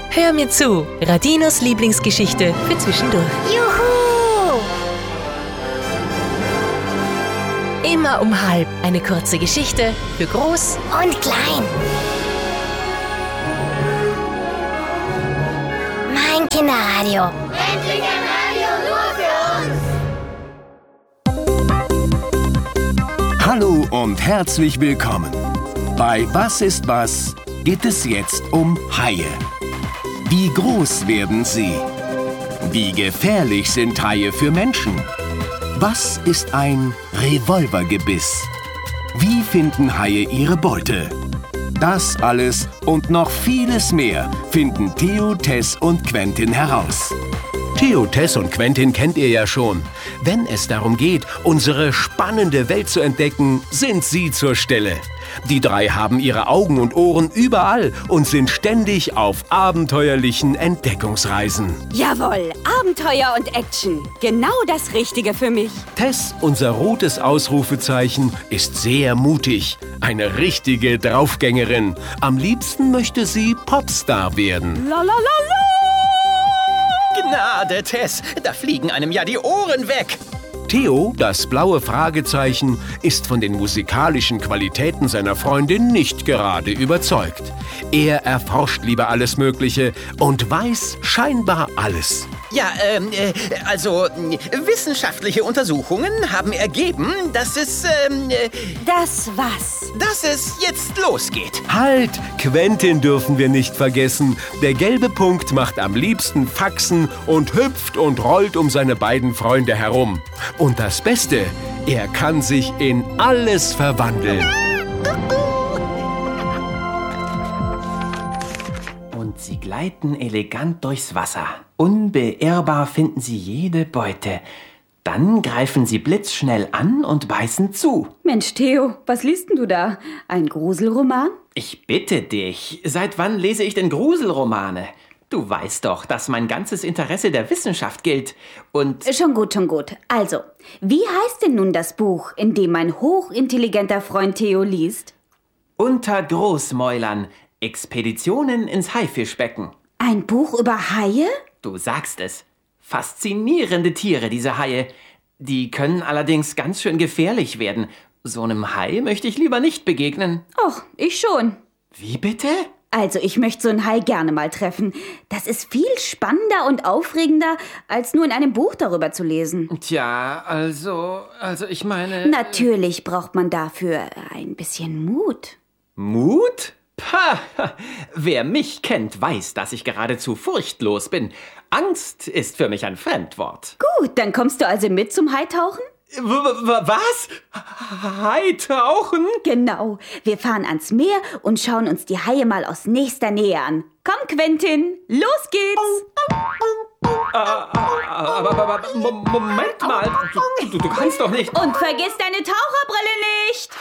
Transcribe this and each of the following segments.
Hör mir zu, Radinos Lieblingsgeschichte für zwischendurch. Juhu! Immer um 12:30 eine kurze Geschichte für groß Und klein. Mein Kinderradio. Endlich ein Radio nur für uns. Hallo und herzlich willkommen. Bei Was ist was geht es jetzt um Haie. Wie groß werden sie? Wie gefährlich sind Haie für Menschen? Was ist ein Revolvergebiss? Wie finden Haie ihre Beute? Das alles und noch vieles mehr finden Theo, Tess und Quentin heraus. Theo, Tess und Quentin kennt ihr ja schon. Wenn es darum geht, unsere spannende Welt zu entdecken, sind sie zur Stelle. Die drei haben ihre Augen und Ohren überall und sind ständig auf abenteuerlichen Entdeckungsreisen. Jawohl, Abenteuer und Action. Genau das Richtige für mich. Tess, unser rotes Ausrufezeichen, ist sehr mutig. Eine richtige Draufgängerin. Am liebsten möchte sie Popstar werden. Gnade, Tess, da fliegen einem ja die Ohren weg. Theo, das blaue Fragezeichen, ist von den musikalischen Qualitäten seiner Freundin nicht gerade überzeugt. Er erforscht lieber alles Mögliche und weiß scheinbar alles. Ja, wissenschaftliche Untersuchungen haben ergeben, dass es jetzt losgeht. Halt! Quentin dürfen wir nicht vergessen. Der gelbe Punkt macht am liebsten Faxen und hüpft und rollt um seine beiden Freunde herum. Und das Beste, er kann sich in alles verwandeln. Und sie gleiten elegant durchs Wasser. Unbeirrbar finden sie jede Beute. Dann greifen sie blitzschnell an und beißen zu. Mensch, Theo, was liest denn du da? Ein Gruselroman? Ich bitte dich, seit wann lese ich denn Gruselromane? Du weißt doch, dass mein ganzes Interesse der Wissenschaft gilt. Und... Schon gut. Also, wie heißt denn nun das Buch, in dem mein hochintelligenter Freund Theo liest? Unter Großmäulern. Expeditionen ins Haifischbecken. Ein Buch über Haie? Du sagst es. Faszinierende Tiere, diese Haie. Die können allerdings ganz schön gefährlich werden. So einem Hai möchte ich lieber nicht begegnen. Och, ich schon. Wie bitte? Also, ich möchte so einen Hai gerne mal treffen. Das ist viel spannender und aufregender, als nur in einem Buch darüber zu lesen. Tja, also ich meine... Natürlich braucht man dafür ein bisschen Mut. Mut? Pah! Wer mich kennt, weiß, dass ich geradezu furchtlos bin. Angst ist für mich ein Fremdwort. Gut, dann kommst du also mit zum Haitauchen? Was? Haitauchen? Genau. Wir fahren ans Meer und schauen uns die Haie mal aus nächster Nähe an. Komm, Quentin, los geht's! Aber Moment mal. Du kannst doch nicht... Und vergiss deine Taucherbrille nicht!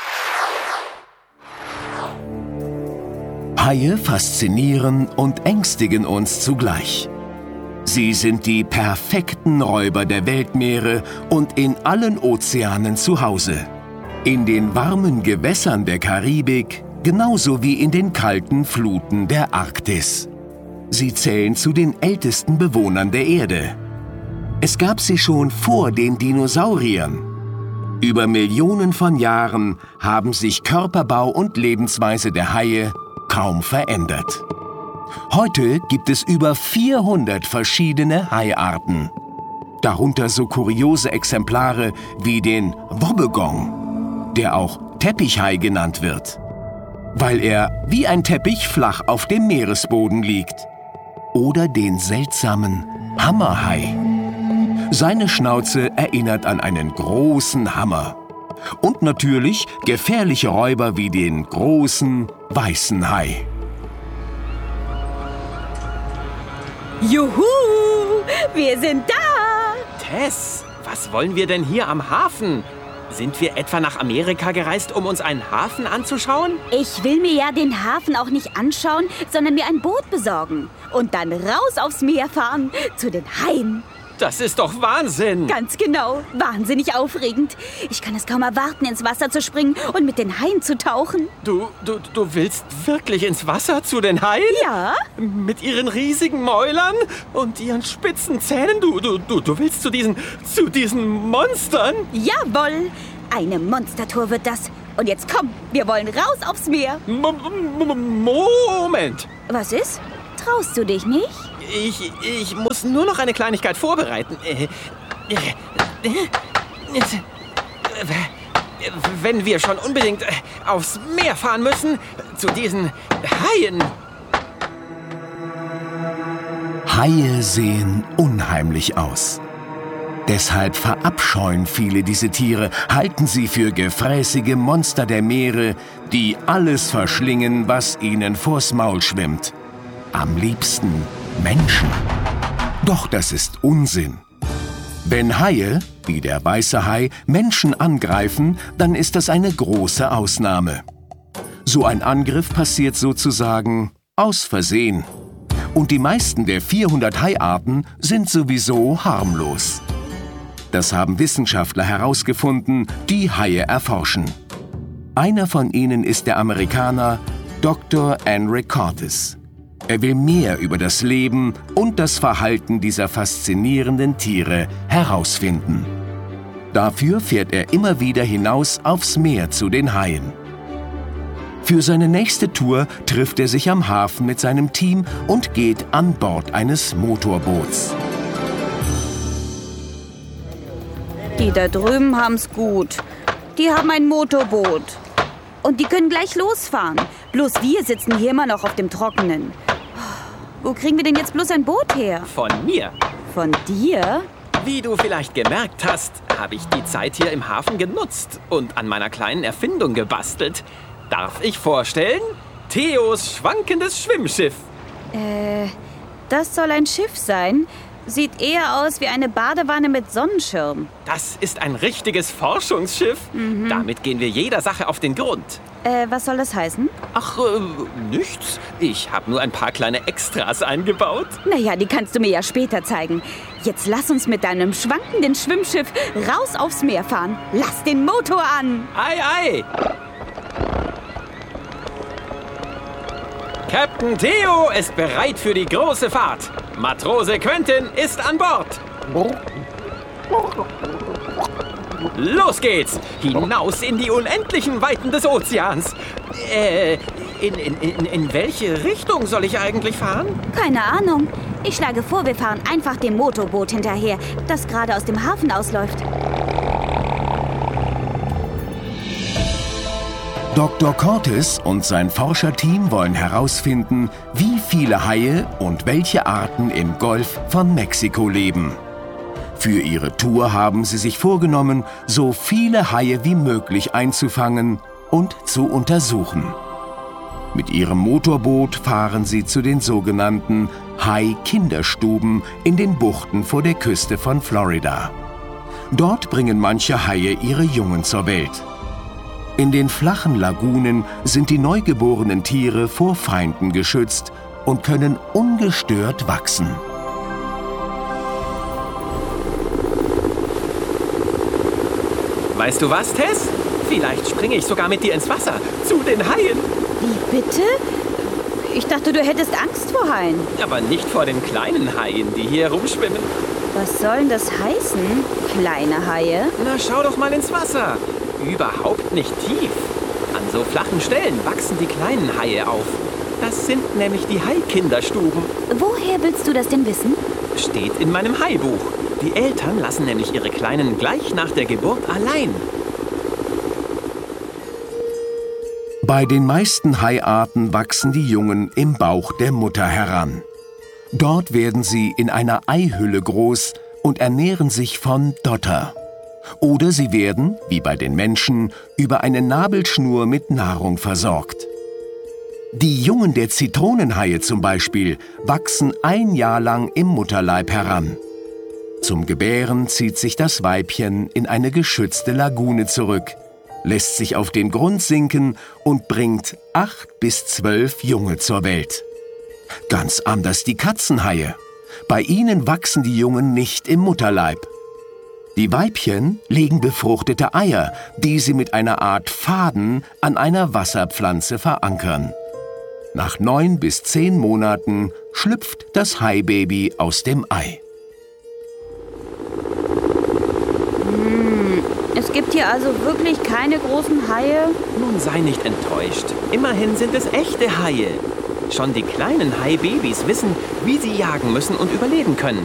Haie faszinieren und ängstigen uns zugleich. Sie sind die perfekten Räuber der Weltmeere und in allen Ozeanen zu Hause. In den warmen Gewässern der Karibik, genauso wie in den kalten Fluten der Arktis. Sie zählen zu den ältesten Bewohnern der Erde. Es gab sie schon vor den Dinosauriern. Über Millionen von Jahren haben sich Körperbau und Lebensweise der Haie kaum verändert. Heute gibt es über 400 verschiedene Haiarten. Darunter so kuriose Exemplare wie den Wobbegong, der auch Teppichhai genannt wird, weil er wie ein Teppich flach auf dem Meeresboden liegt. Oder den seltsamen Hammerhai. Seine Schnauze erinnert an einen großen Hammer. Und natürlich gefährliche Räuber wie den großen, weißen Hai. Juhu, wir sind da! Tess, was wollen wir denn hier am Hafen? Sind wir etwa nach Amerika gereist, um uns einen Hafen anzuschauen? Ich will mir ja den Hafen auch nicht anschauen, sondern mir ein Boot besorgen. Und dann raus aufs Meer fahren, zu den Haien. Das ist doch Wahnsinn. Ganz genau, wahnsinnig aufregend. Ich kann es kaum erwarten, ins Wasser zu springen und mit den Haien zu tauchen. Du willst wirklich ins Wasser zu den Haien? Ja. Mit ihren riesigen Mäulern und ihren spitzen Zähnen? Du willst zu diesen Monstern? Jawohl, eine Monstertour wird das. Und jetzt komm, wir wollen raus aufs Meer. Moment. Was ist? Traust du dich nicht? Ich muss nur noch eine Kleinigkeit vorbereiten. Wenn wir schon unbedingt aufs Meer fahren müssen, zu diesen Haien. Haie sehen unheimlich aus. Deshalb verabscheuen viele diese Tiere, halten sie für gefräßige Monster der Meere, die alles verschlingen, was ihnen vors Maul schwimmt. Am liebsten Menschen. Doch das ist Unsinn. Wenn Haie, wie der weiße Hai, Menschen angreifen, dann ist das eine große Ausnahme. So ein Angriff passiert sozusagen aus Versehen. Und die meisten der 400 Haiarten sind sowieso harmlos. Das haben Wissenschaftler herausgefunden, die Haie erforschen. Einer von ihnen ist der Amerikaner Dr. Henry Curtis. Er will mehr über das Leben und das Verhalten dieser faszinierenden Tiere herausfinden. Dafür fährt er immer wieder hinaus aufs Meer zu den Haien. Für seine nächste Tour trifft er sich am Hafen mit seinem Team und geht an Bord eines Motorboots. Die da drüben haben's gut. Die haben ein Motorboot. Und die können gleich losfahren. Bloß wir sitzen hier immer noch auf dem Trockenen. Wo kriegen wir denn jetzt bloß ein Boot her? Von mir. Von dir? Wie du vielleicht gemerkt hast, habe ich die Zeit hier im Hafen genutzt und an meiner kleinen Erfindung gebastelt. Darf ich vorstellen? Theos schwankendes Schwimmschiff. Das soll ein Schiff sein. Sieht eher aus wie eine Badewanne mit Sonnenschirm. Das ist ein richtiges Forschungsschiff. Damit gehen wir jeder Sache auf den Grund. Was soll das heißen? Ach, nichts. Ich habe nur ein paar kleine Extras eingebaut. Naja, die kannst du mir ja später zeigen. Jetzt lass uns mit deinem schwankenden Schwimmschiff raus aufs Meer fahren. Lass den Motor an. Ei, ei! Captain Theo ist bereit für die große Fahrt. Matrose Quentin ist an Bord. Los geht's! Hinaus in die unendlichen Weiten des Ozeans. In welche Richtung soll ich eigentlich fahren? Keine Ahnung. Ich schlage vor, wir fahren einfach dem Motorboot hinterher, das gerade aus dem Hafen ausläuft. Dr. Curtis und sein Forscherteam wollen herausfinden, wie viele Haie und welche Arten im Golf von Mexiko leben. Für ihre Tour haben sie sich vorgenommen, so viele Haie wie möglich einzufangen und zu untersuchen. Mit ihrem Motorboot fahren sie zu den sogenannten Hai-Kinderstuben in den Buchten vor der Küste von Florida. Dort bringen manche Haie ihre Jungen zur Welt. In den flachen Lagunen sind die neugeborenen Tiere vor Feinden geschützt und können ungestört wachsen. Weißt du was, Tess? Vielleicht springe ich sogar mit dir ins Wasser, zu den Haien. Wie bitte? Ich dachte, du hättest Angst vor Haien. Aber nicht vor den kleinen Haien, die hier rumschwimmen. Was soll denn das heißen, kleine Haie? Na, schau doch mal ins Wasser. Überhaupt nicht tief. An so flachen Stellen wachsen die kleinen Haie auf. Das sind nämlich die Hai-Kinderstuben. Woher willst du das denn wissen? Steht in meinem Haibuch. Die Eltern lassen nämlich ihre Kleinen gleich nach der Geburt allein. Bei den meisten Haiarten wachsen die Jungen im Bauch der Mutter heran. Dort werden sie in einer Eihülle groß und ernähren sich von Dotter. Oder sie werden, wie bei den Menschen, über eine Nabelschnur mit Nahrung versorgt. Die Jungen der Zitronenhaie zum Beispiel wachsen ein Jahr lang im Mutterleib heran. Zum Gebären zieht sich das Weibchen in eine geschützte Lagune zurück, lässt sich auf den Grund sinken und bringt 8 bis 12 Junge zur Welt. Ganz anders die Katzenhaie. Bei ihnen wachsen die Jungen nicht im Mutterleib. Die Weibchen legen befruchtete Eier, die sie mit einer Art Faden an einer Wasserpflanze verankern. Nach 9 bis 10 Monaten schlüpft das Haibaby aus dem Ei. Es gibt hier also wirklich keine großen Haie? Nun sei nicht enttäuscht. Immerhin sind es echte Haie. Schon die kleinen Haibabys wissen, wie sie jagen müssen und überleben können.